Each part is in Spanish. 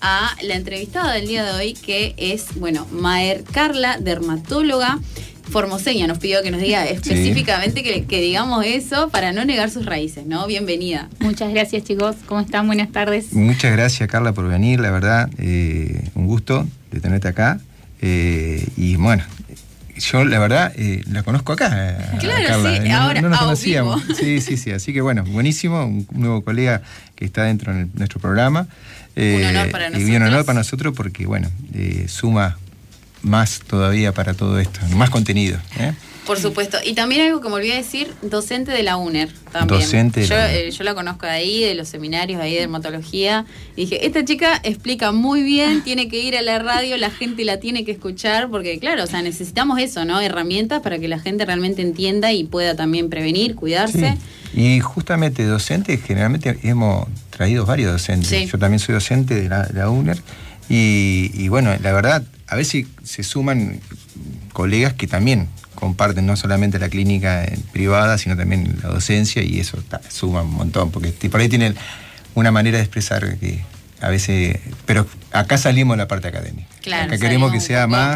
a la entrevistada del día de hoy, que es, bueno, Maher Carla, dermatóloga formoseña. Nos pidió que nos diga específicamente que digamos eso para no negar sus raíces, ¿no? Bienvenida. Muchas gracias, chicos. ¿Cómo están? Buenas tardes. Muchas gracias, Carla, por venir, la verdad. Un gusto de tenerte acá. Y bueno, yo la verdad la conozco acá. Claro, Carla. sí, ahora no nos conocíamos. Sí. Así que bueno, buenísimo. Un nuevo colega que está dentro de nuestro programa. Un honor para nosotros. Y un honor para nosotros porque, bueno, suma más todavía para todo esto, más contenido. Por supuesto. Y también algo que me olvidé decir, docente de la UNER también. Docente de la UNER. Yo la conozco de ahí, de los seminarios ahí de dermatología. Y dije, esta chica explica muy bien, tiene que ir a la radio, la gente la tiene que escuchar, porque claro, o sea, necesitamos eso, ¿no? Herramientas para que la gente realmente entienda y pueda también prevenir, cuidarse. Sí. Y justamente docentes, generalmente hemos traído varios docentes. Sí. Yo también soy docente de la UNER. Y bueno, la verdad, a veces se suman colegas que también comparten no solamente la clínica privada, sino también la docencia, y eso suma un montón, porque por ahí tienen una manera de expresar que a veces... Pero acá salimos de la parte académica. Claro, acá queremos que sea más...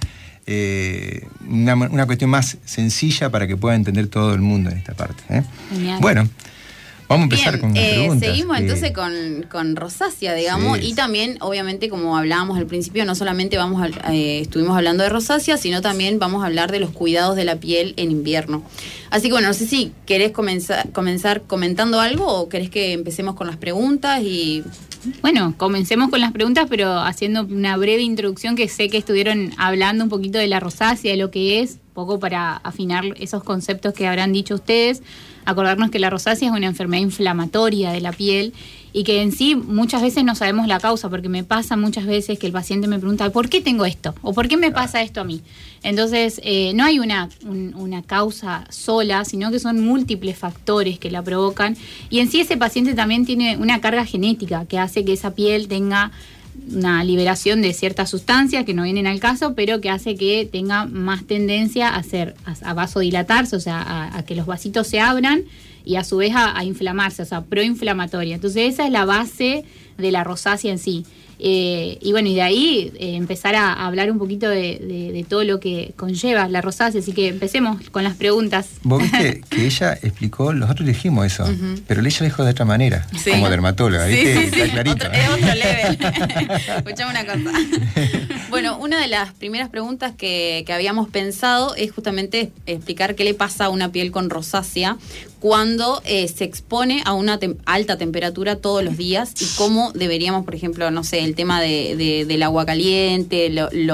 una cuestión más sencilla para que pueda entender todo el mundo en esta parte. Bueno, vamos a empezar con preguntas. Seguimos entonces con rosácea, digamos, y también, obviamente, como hablábamos al principio, no solamente estuvimos hablando de rosácea, sino también vamos a hablar de los cuidados de la piel en invierno. Así que bueno, no sé si querés comenzar comentando algo o querés que empecemos con las preguntas y... Bueno, comencemos con las preguntas, pero haciendo una breve introducción, que sé que estuvieron hablando un poquito de la rosácea, de lo que es, poco para afinar esos conceptos que habrán dicho ustedes. Acordarnos que la rosácea es una enfermedad inflamatoria de la piel y que en sí muchas veces no sabemos la causa, porque me pasa muchas veces que el paciente me pregunta ¿por qué tengo esto? ¿O por qué me pasa esto a mí? Entonces no hay una causa sola, sino que son múltiples factores que la provocan, y en sí ese paciente también tiene una carga genética que hace que esa piel tenga una liberación de ciertas sustancias que no vienen al caso, pero que hace que tenga más tendencia a vasodilatarse, o sea, a que los vasitos se abran y a su vez a inflamarse, o sea, proinflamatoria. Entonces esa es la base de la rosácea en sí. Y bueno, y de ahí empezar a hablar un poquito de todo lo que conlleva la rosácea. Así que empecemos con las preguntas. Vos viste que ella explicó, nosotros dijimos eso, pero ella dijo de otra manera, como dermatóloga, ¿viste? Sí. Está clarito. Es otro level. Escuchame una cosa. Bueno, una de las primeras preguntas que habíamos pensado es justamente explicar qué le pasa a una piel con rosácea cuando se expone a una alta temperatura todos los días, y cómo deberíamos, por ejemplo, no sé, el tema del agua caliente,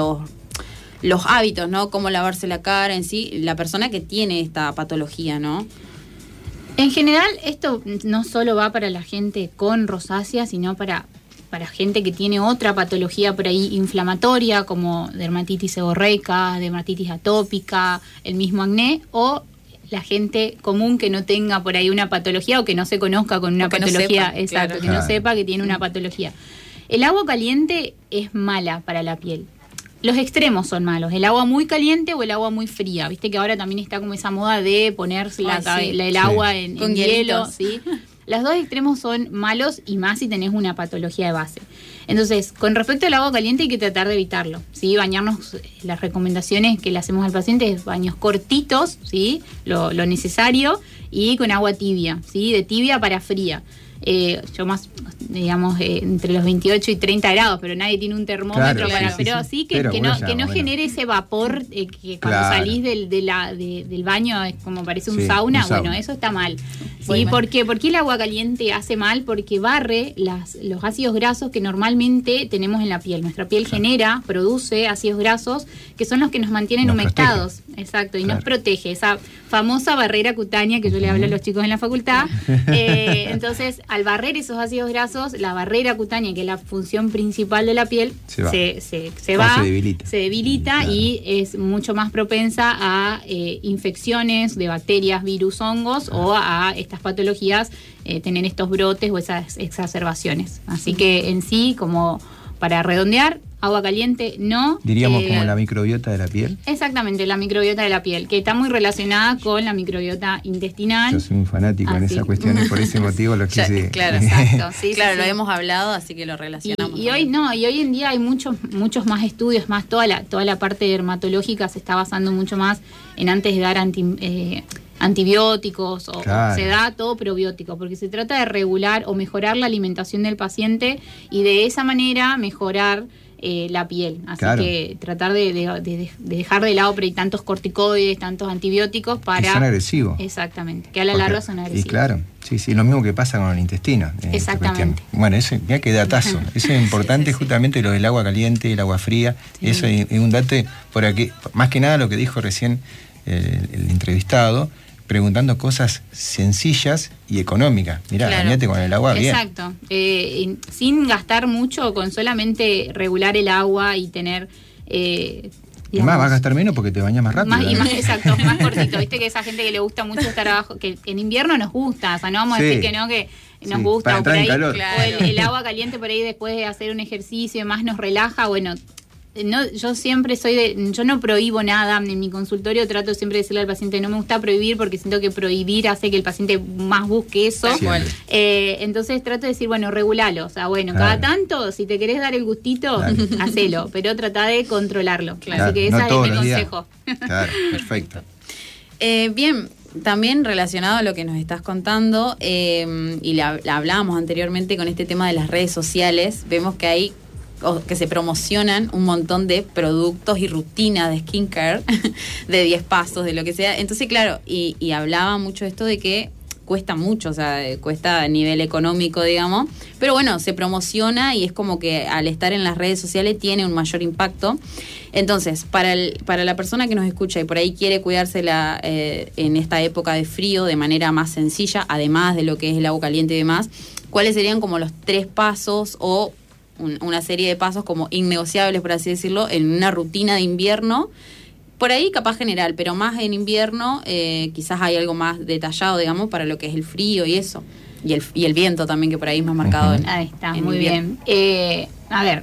los hábitos, ¿no? Cómo lavarse la cara en sí, la persona que tiene esta patología, ¿no? En general, esto no solo va para la gente con rosácea, sino para gente que tiene otra patología por ahí inflamatoria, como dermatitis seborreica, dermatitis atópica, el mismo acné, o la gente común que no tenga por ahí una patología o que no se conozca con una patología, exacto, que no sepa que tiene una patología. El agua caliente es mala para la piel. Los extremos son malos, el agua muy caliente o el agua muy fría. Viste que ahora también está como esa moda de ponerse el agua en hielo, ¿sí? Los dos extremos son malos, y más si tenés una patología de base. Entonces, con respecto al agua caliente hay que tratar de evitarlo, ¿sí? Bañarnos, las recomendaciones que le hacemos al paciente es baños cortitos, ¿sí? Lo necesario, y con agua tibia, ¿sí? De tibia para fría. Yo más, digamos, entre los 28 y 30 grados, pero nadie tiene un termómetro pero sí que no genere ese vapor que cuando salís del baño es como parece un sauna. Bueno, eso está mal. ¿Sí? ¿Por qué el agua caliente hace mal? Porque barre los ácidos grasos que normalmente tenemos en la piel. Nuestra piel produce ácidos grasos que son los que nos mantienen humectados. Exacto, y nos protege. Esa famosa barrera cutánea que yo le hablo a los chicos en la facultad. Entonces, al barrer esos ácidos grasos, la barrera cutánea, que es la función principal de la piel, se debilita y es mucho más propensa a infecciones de bacterias, virus, hongos, o a estas patologías, tener estos brotes o esas exacerbaciones. Así que en sí, como para redondear, agua caliente no. Diríamos como la microbiota de la piel. Exactamente, la microbiota de la piel, que está muy relacionada con la microbiota intestinal. Yo soy un fanático en esas cuestiones, por ese motivo lo quise. Claro, exacto. Sí, claro, lo hemos hablado, así que lo relacionamos. Y hoy en día hay muchos más estudios, más toda la parte dermatológica se está basando mucho más en antes de dar antibióticos o se da todo probiótico, porque se trata de regular o mejorar la alimentación del paciente y de esa manera mejorar la piel. Así que tratar de dejar de lado por ahí tantos corticoides, tantos antibióticos para... Que son agresivos. Exactamente, que a la larga son agresivos. Y claro, sí, lo mismo que pasa con el intestino. Exactamente. Bueno, mira qué datazo. Eso es importante, justamente lo del agua caliente, el agua fría. Sí. Eso es un dato por aquí, más que nada lo que dijo recién el entrevistado, preguntando cosas sencillas y económicas. Mirá, bañate con el agua bien. Exacto. Sin gastar mucho, con solamente regular el agua y tener... y más, vas a gastar menos porque te bañas más rápido. Exacto, más cortito. Viste que esa gente que le gusta mucho estar abajo, que en invierno nos gusta, o sea, no vamos a decir que no, que nos gusta. Para o por ahí, calor. O el agua caliente por ahí después de hacer un ejercicio y demás nos relaja, bueno... No, yo siempre yo no prohíbo nada en mi consultorio, trato siempre de decirle al paciente, no me gusta prohibir porque siento que prohibir hace que el paciente más busque eso. Entonces trato de decir, bueno, regulalo, o sea, bueno, cada tanto, si te querés dar el gustito, hacelo, pero trata de controlarlo. Así que ese es mi consejo. Claro, perfecto. Bien. También relacionado a lo que nos estás contando, y la hablábamos anteriormente con este tema de las redes sociales, vemos que hay que se promocionan un montón de productos y rutinas de skincare de 10 pasos, de lo que sea. Entonces, claro, y hablaba mucho esto de que cuesta mucho, o sea, cuesta a nivel económico, digamos, pero bueno, se promociona y es como que al estar en las redes sociales tiene un mayor impacto. Entonces, para la persona que nos escucha y por ahí quiere cuidársela en esta época de frío de manera más sencilla, además de lo que es el agua caliente y demás, ¿cuáles serían como los 3 pasos o una serie de pasos como innegociables, por así decirlo, en una rutina de invierno? Por ahí capaz general, pero más en invierno quizás hay algo más detallado, digamos, para lo que es el frío y eso. Y el viento también, que por ahí es más marcado. Ahí está, muy bien. A ver,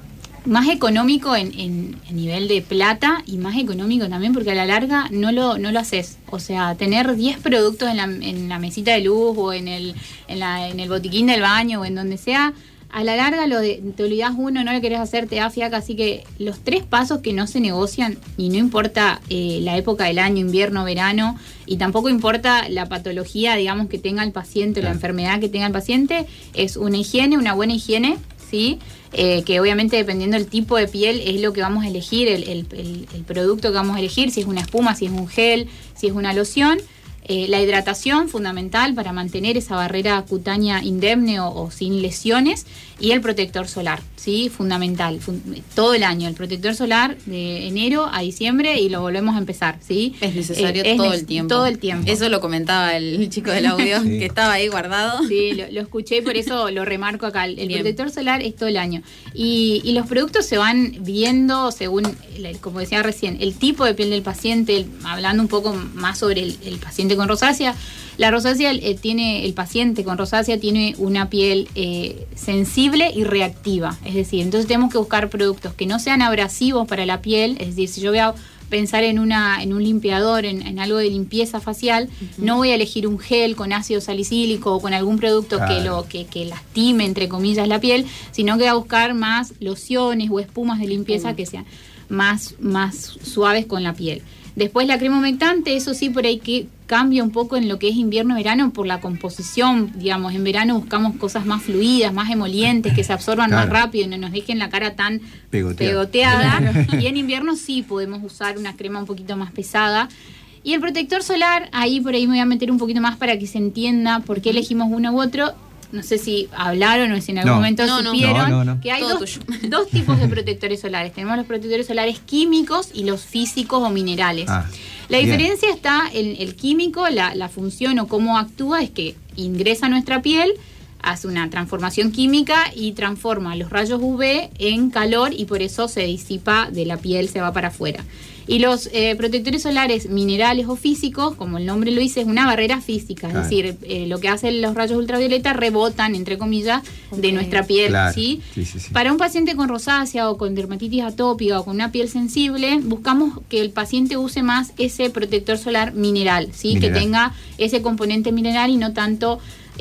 más económico en nivel de plata y más económico también porque a la larga no lo haces. O sea, tener 10 productos en la mesita de luz o en el botiquín del baño o en donde sea... A la larga te olvidás uno, no lo querés hacer, te da fiaca, así que los 3 pasos que no se negocian, y no importa la época del año, invierno, verano, y tampoco importa la patología, digamos, que tenga el paciente, la enfermedad que tenga el paciente, es una buena higiene, ¿sí? Que obviamente dependiendo del tipo de piel es lo que vamos a elegir, el producto que vamos a elegir, si es una espuma, si es un gel, si es una loción. La hidratación, fundamental para mantener esa barrera cutánea indemne o sin lesiones, y el protector solar, ¿sí? Fundamental, todo el año, el protector solar de enero a diciembre y lo volvemos a empezar, ¿sí? Es necesario todo el tiempo. Todo el tiempo. Eso lo comentaba el chico del audio, que estaba ahí guardado. Sí, lo escuché y por eso lo remarco acá. El protector solar es todo el año. Y los productos se van viendo según, como decía recién, el tipo de piel del paciente, hablando un poco más sobre el paciente con rosácea. La rosácea el paciente con rosácea tiene una piel sensible y reactiva, es decir, entonces tenemos que buscar productos que no sean abrasivos para la piel, es decir, si yo voy a pensar en un limpiador, en algo de limpieza facial, no voy a elegir un gel con ácido salicílico o con algún producto que lastime, entre comillas, la piel, sino que voy a buscar más lociones o espumas de limpieza que sean más suaves con la piel. Después la crema humectante, eso sí, por ahí que cambia un poco en lo que es invierno-verano por la composición, digamos, en verano buscamos cosas más fluidas, más emolientes, que se absorban más rápido y no nos dejen la cara tan pegoteada. Y en invierno sí podemos usar una crema un poquito más pesada. Y el protector solar, por ahí me voy a meter un poquito más para que se entienda por qué elegimos uno u otro. No sé si hablaron o si en algún momento supieron que hay dos tipos de protectores solares. Tenemos los protectores solares químicos y los físicos o minerales. La diferencia está en el químico, la función o cómo actúa es que ingresa a nuestra piel, hace una transformación química y transforma los rayos UV en calor y por eso se disipa de la piel, se va para afuera. Y los protectores solares minerales o físicos, como el nombre lo dice, es una barrera física. Claro. Es decir, lo que hacen los rayos ultravioleta rebotan, entre comillas, de nuestra piel. Claro. ¿Sí? Sí. Para un paciente con rosácea o con dermatitis atópica o con una piel sensible, buscamos que el paciente use más ese protector solar mineral, ¿sí? Que tenga ese componente mineral y no tanto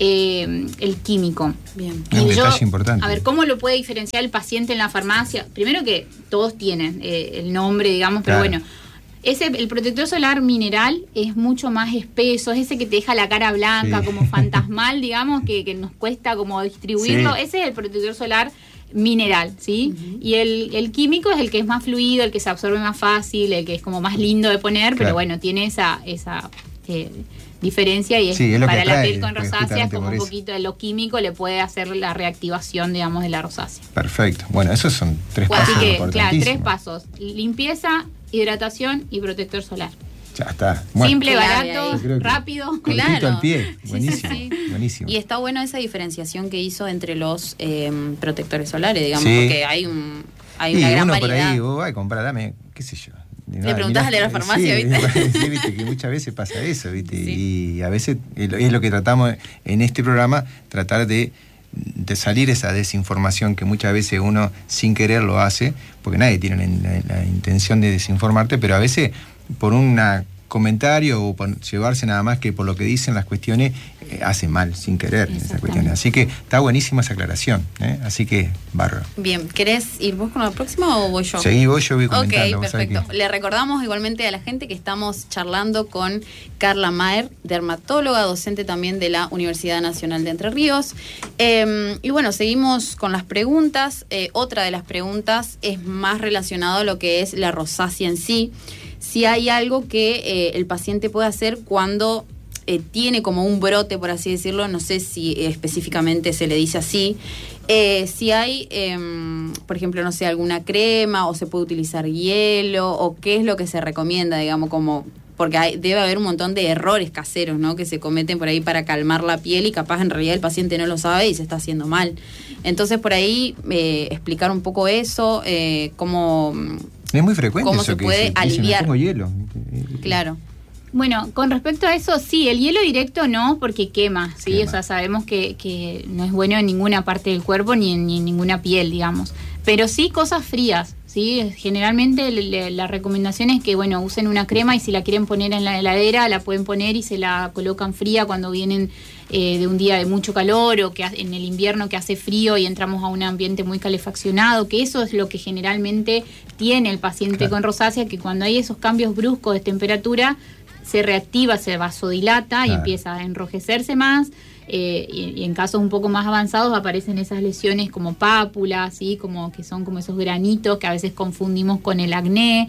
el químico. Bien. Un detalle importante. A ver, ¿cómo lo puede diferenciar el paciente en la farmacia? Primero que todos tienen el nombre, digamos, pero bueno, el protector solar mineral es mucho más espeso, es ese que te deja la cara blanca, como fantasmal, digamos, que nos cuesta como distribuirlo. Ese es el protector solar mineral, ¿sí? Y el químico es el que es más fluido, el que se absorbe más fácil, el que es como más lindo de poner, pero bueno, tiene esa diferencia, y es para la piel con rosácea, como un poquito de lo químico le puede hacer la reactivación, digamos, de la rosácea. Perfecto. Bueno, esos son 3 pasos. Así que, claro, 3 pasos: limpieza, hidratación y protector solar. Ya está. Bueno, simple, barato, rápido. Claro. Al pie. Buenísimo. Buenísimo. Y está bueno esa diferenciación que hizo entre los protectores solares, digamos, porque hay una gran variedad. Por ahí, vos vas a comprar, dame, qué sé yo. Le preguntás a la farmacia, ¿viste? Sí, viste que muchas veces pasa eso, ¿viste? Y a veces es lo que tratamos en este programa, tratar de salir esa desinformación que muchas veces uno sin querer lo hace, porque nadie tiene la intención de desinformarte, pero a veces por un comentario o por llevarse nada más que por lo que dicen las cuestiones, hace mal sin querer esas cuestiones. Así que está buenísima esa aclaración, así que bárbaro. Bien, ¿querés ir vos con la próxima o voy yo? Seguí vos, yo voy comentando. Ok, perfecto. Le recordamos igualmente a la gente que estamos charlando con Carla Maher, dermatóloga, docente también de la Universidad Nacional de Entre Ríos. Y bueno, seguimos con las preguntas. Otra de las preguntas es más relacionado a lo que es la rosácea en sí. Si hay algo que el paciente puede hacer cuando tiene como un brote, por así decirlo, no sé si específicamente se le dice así, si hay, por ejemplo, no sé, alguna crema o se puede utilizar hielo, o qué es lo que se recomienda, digamos, como... Porque debe haber un montón de errores caseros, ¿no?, que se cometen por ahí para calmar la piel y capaz en realidad el paciente no lo sabe y se está haciendo mal. Entonces, por ahí explicar un poco eso, cómo... Es muy frecuente cómo eso se puede aliviar. Me pongo hielo. Claro. Bueno, con respecto a eso, sí, el hielo directo no, porque quema, ¿sí? Quema. O sea, sabemos que no es bueno en ninguna parte del cuerpo ni en ninguna piel, digamos. Pero sí cosas frías, ¿sí? Generalmente la recomendación es que, bueno, usen una crema y si la quieren poner en la heladera, la pueden poner y se la colocan fría cuando vienen de un día de mucho calor, o que en el invierno que hace frío y entramos a un ambiente muy calefaccionado, que eso es lo que generalmente tiene el paciente con rosácea, que cuando hay esos cambios bruscos de temperatura, se reactiva, se vasodilata y empieza a enrojecerse más, y en casos un poco más avanzados aparecen esas lesiones como pápulas, ¿sí? Como que son como esos granitos que a veces confundimos con el acné,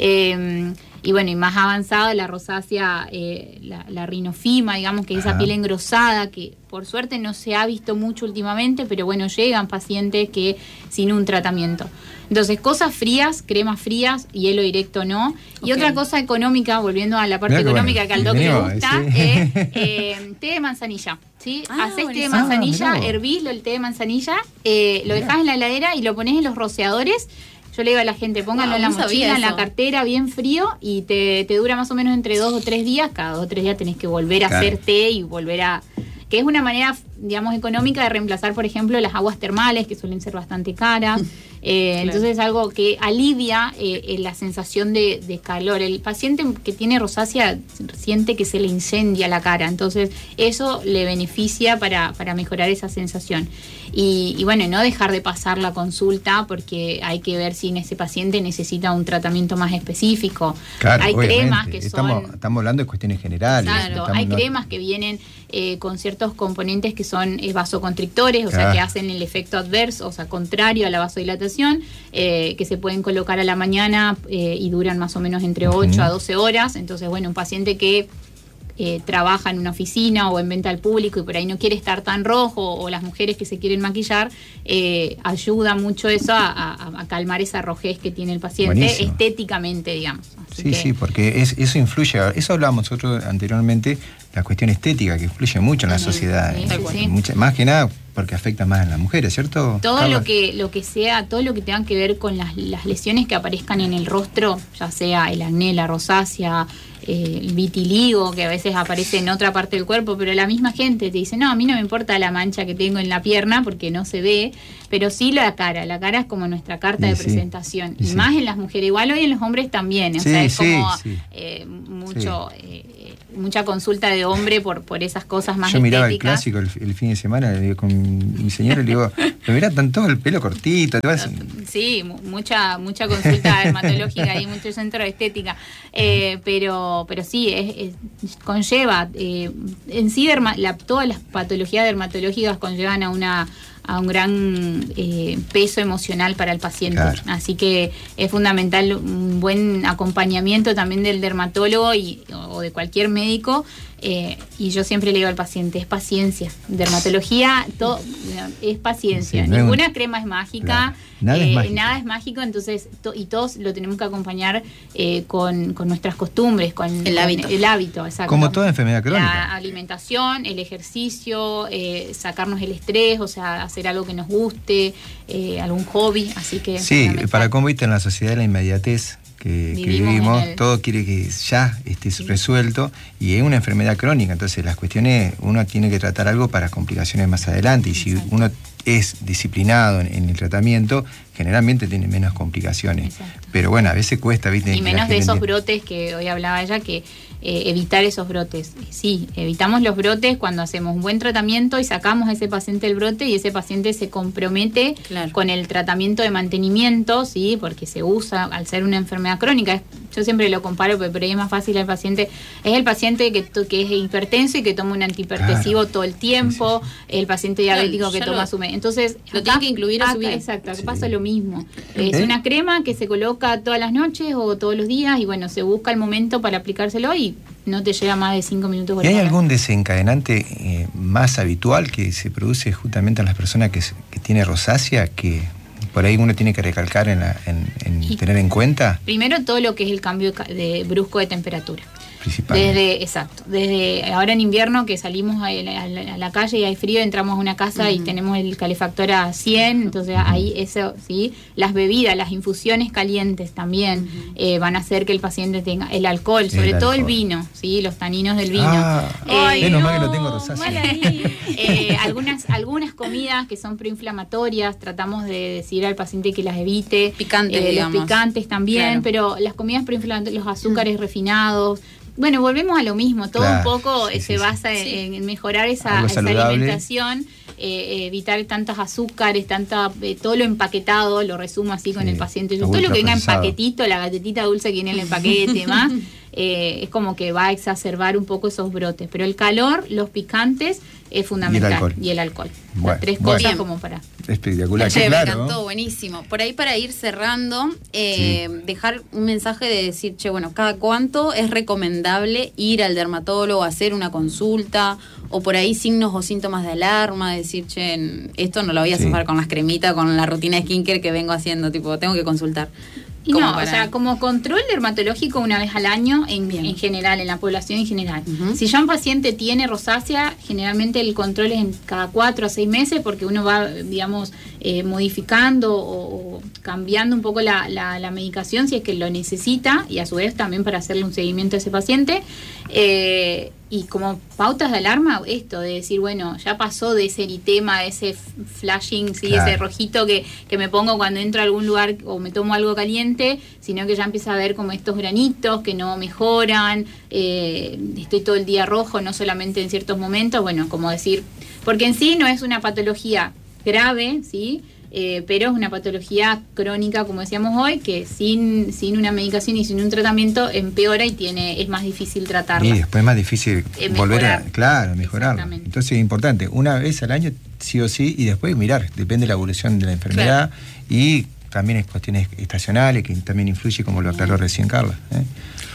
y bueno, y más avanzada la rosácea, la rinofima, digamos, que es esa piel engrosada, que por suerte no se ha visto mucho últimamente, pero bueno, llegan pacientes que sin un tratamiento. Entonces, cosas frías, cremas frías, hielo directo no. Y otra cosa económica, volviendo a la parte económica, que al doc le gusta, es té de manzanilla, ¿sí? Hacés té de manzanilla, hervís el té de manzanilla, lo dejás en la heladera y lo ponés en los rociadores. Yo le digo a la gente, pónganlo en la mochila, en la cartera, bien frío, y te dura más o menos entre 2 o 3 días. Cada 2 o 3 días tenés que volver a hacer té y volver a... Que es una manera, digamos, económica de reemplazar, por ejemplo, las aguas termales, que suelen ser bastante caras. Entonces es algo que alivia la sensación de calor. El paciente que tiene rosácea siente que se le incendia la cara, entonces eso le beneficia para mejorar esa sensación. Y bueno, no dejar de pasar la consulta, porque hay que ver si en ese paciente necesita un tratamiento más específico. Claro, hay obviamente. Cremas que estamos hablando de cuestiones generales. Exacto, hay cremas que vienen con ciertos componentes que son vasoconstrictores, o sea, que hacen el efecto adverso, o sea, contrario a la vasodilatación, que se pueden colocar a la mañana y duran más o menos entre 8 a 12 horas. Entonces, bueno, un paciente que trabaja en una oficina o en venta al público y por ahí no quiere estar tan rojo, o las mujeres que se quieren maquillar, ayuda mucho eso a calmar esa rojez que tiene el paciente. Buenísimo. Estéticamente, digamos. Sí, porque eso influye. Eso hablábamos nosotros anteriormente, la cuestión estética, que influye mucho en la sociedad. Sí. Más que nada, porque afecta más a las mujeres, ¿cierto? Todo Carla? lo que sea, todo lo que tenga que ver con las lesiones que aparezcan en el rostro, ya sea el acné, la rosácea, el vitiligo, que a veces aparece en otra parte del cuerpo, pero la misma gente te dice, no, a mí no me importa la mancha que tengo en la pierna porque no se ve, pero sí la cara es como nuestra carta de presentación, y más en las mujeres, igual hoy en los hombres también, o sea, es como mucha consulta de hombre por esas cosas más estéticas. Yo miraba el estéticas. clásico el fin de semana con mi señora y le digo, pero mirá, están todo el pelo cortito. Sí, mucha consulta dermatológica y mucho centro de estética, pero sí, conlleva, en sí todas las patologías dermatológicas conllevan a un gran peso emocional para el paciente. Claro. Así que es fundamental un buen acompañamiento también del dermatólogo o de cualquier médico. Y yo siempre le digo al paciente, es paciencia. Dermatología, todo es paciencia. Sí, ninguna crema es mágica, claro. Nada es mágico, entonces y todos lo tenemos que acompañar con nuestras costumbres, con el hábito, exacto. Como toda enfermedad crónica. La alimentación, el ejercicio, sacarnos el estrés, o sea, hacer algo que nos guste, algún hobby, así que... Sí, para cómo viste en la sociedad la inmediatez que vivimos, todo quiere que ya esté resuelto, y es una enfermedad crónica, entonces las cuestiones, uno tiene que tratar algo para complicaciones más adelante, y si uno es disciplinado en el tratamiento, generalmente tiene menos complicaciones. Exacto. Pero bueno, a veces cuesta, ¿viste? Y menos de esos brotes que hoy hablaba ella, que evitar esos brotes. Sí, evitamos los brotes cuando hacemos un buen tratamiento y sacamos a ese paciente el brote, y ese paciente se compromete con el tratamiento de mantenimiento, ¿sí? Porque se usa, al ser una enfermedad crónica, yo siempre lo comparo, pero por ahí es más fácil al paciente, es el paciente que es hipertenso y que toma un antihipertensivo todo el tiempo, el paciente diabético que toma su... Entonces, lo tiene que incluir a su vida. Exacto, pasa lo mismo. Es una crema que se coloca todas las noches o todos los días, y bueno, se busca el momento para aplicárselo y no te lleva más de 5 minutos. ¿Y hay algún desencadenante más habitual que se produce justamente en las personas que tiene rosácea, que por ahí uno tiene que recalcar en tener en cuenta? Primero, todo lo que es el cambio brusco de temperatura. Desde ahora en invierno, que salimos a la calle y hay frío, entramos a una casa y tenemos el calefactor a 100, entonces ahí eso, ¿sí? Las bebidas, las infusiones calientes también van a hacer que el paciente tenga el alcohol, sobre todo el vino, ¿sí? Los taninos del vino. Menos mal que no tengo rosácea. Algunas comidas que son proinflamatorias, tratamos de decir al paciente que las evite. Picantes, los picantes también, claro. Pero las comidas proinflamatorias, los azúcares refinados. Bueno, volvemos a lo mismo, todo un poco se basa en mejorar esa alimentación, evitar tantos azúcares, todo lo empaquetado, lo resumo así con el paciente. Todo lo que venga en paquetito, la galletita dulce que viene en el paquete y demás, es como que va a exacerbar un poco esos brotes. Pero el calor, los picantes, es fundamental. Y el alcohol. Bueno, 3 cosas como para... Espectacular, me claro, encantó, ¿no? buenísimo. Por ahí, para ir cerrando, dejar un mensaje de decir, bueno, ¿cada cuánto es recomendable ir al dermatólogo a hacer una consulta? O por ahí signos o síntomas de alarma, decir, esto no lo voy a zafar con las cremitas, con la rutina de skincare que vengo haciendo, tipo, tengo que consultar. Y no, o sea, como control dermatológico una vez al año en general, en la población en general. Si ya un paciente tiene rosácea, generalmente el control es en cada 4 a 6 meses, porque uno va, digamos, modificando o cambiando un poco la medicación si es que lo necesita, y a su vez también para hacerle un seguimiento a ese paciente. Y como pautas de alarma, esto de decir, bueno, ya pasó de ese eritema, de ese flashing, ¿sí? Claro. Ese rojito que me pongo cuando entro a algún lugar o me tomo algo caliente, sino que ya empieza a ver como estos granitos que no mejoran, estoy todo el día rojo, no solamente en ciertos momentos, bueno, como decir, porque en sí no es una patología grave, ¿sí? Pero es una patología crónica, como decíamos hoy, que sin una medicación y sin un tratamiento empeora y es más difícil tratarla. Y después es más difícil volver a mejorarla. Entonces es importante, una vez al año sí o sí, y después mirar, depende de la evolución de la enfermedad, y también es cuestiones estacionales que también influye, como lo aclaró recién Carla.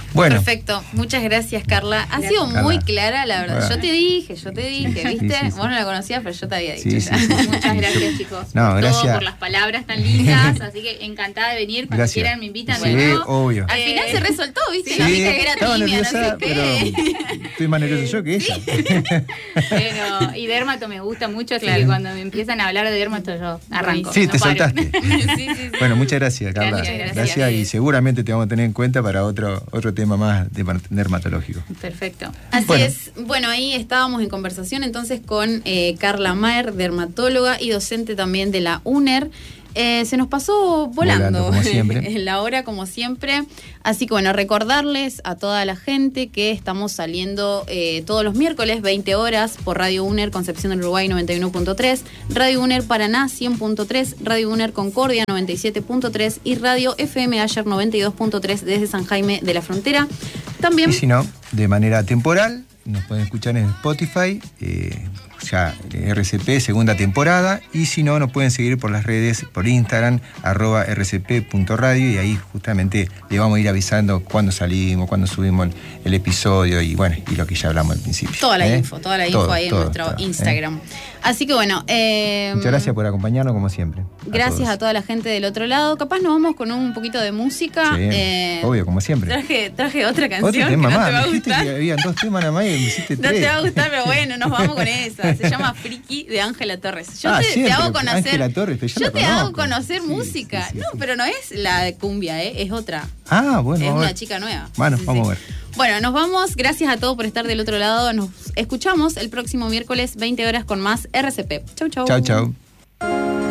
Bueno. Perfecto, muchas gracias, Carla. Ha sido muy clara, la verdad. Bueno. Yo te dije, ¿viste? Sí. Vos no la conocías, pero yo te había dicho. Sí. Muchas gracias, chicos. No, por gracias. todo, por las palabras tan lindas. Así que encantada de venir. Cuando Gracias. quieran me invitan. Sí, de nuevo. obvio. Al final se resoltó, ¿viste? Sí, La viste que era estaba tímida, no nerviosa, sé pero qué. estoy más nervioso yo que ella. Pero, y Dermato me gusta mucho, así Claro. que cuando me empiezan a hablar de Dermato yo arranco. Sí, no te paro. soltaste. Sí. Bueno, muchas gracias, Carla. Gracias. Y seguramente te vamos a tener en cuenta para otro tema más dermatológico. Perfecto. Así Bueno. es. Bueno, ahí estábamos en conversación entonces con Carla Maer, dermatóloga y docente también de la UNER. Se nos pasó volando, Como siempre. en la hora como siempre. Así que bueno, recordarles a toda la gente que estamos saliendo todos los miércoles 20 horas por Radio UNER Concepción del Uruguay 91.3, Radio UNER Paraná 100.3, Radio UNER Concordia 97.3 y Radio FM Ayer 92.3 desde San Jaime de la Frontera. También Y si no, de manera temporal, nos pueden escuchar en Spotify, ya RCP segunda temporada, y si no, nos pueden seguir por las redes, por Instagram, @rcp.radio, y ahí justamente le vamos a ir avisando cuándo salimos, cuándo subimos el episodio, y bueno, y lo que ya hablamos al principio. toda la info ahí en nuestro todo, Instagram. Así que bueno, Muchas gracias por acompañarnos como siempre. Gracias a toda la gente del otro lado. Capaz nos vamos con un poquito de música. Sí, obvio, como siempre. Traje otra canción Otro tema que no más, te va a me dijiste gustar. que habían 2 temas nada más y me hiciste No 3. te va a gustar, pero bueno, nos vamos con esa. Se llama Friki de Ángela Torres. Yo te siempre, hago conocer. Ángela Torres, pero yo la te hago conozco. conocer Sí, música. sí. No, pero no es la de cumbia, es otra. Ah, bueno, Es vamos a una ver. chica nueva. Bueno, Sí, vamos a ver. Bueno, nos vamos. Gracias a todos por estar del otro lado. Nos escuchamos el próximo miércoles 20 horas con más RCP. Chau, chau. Chau, chau.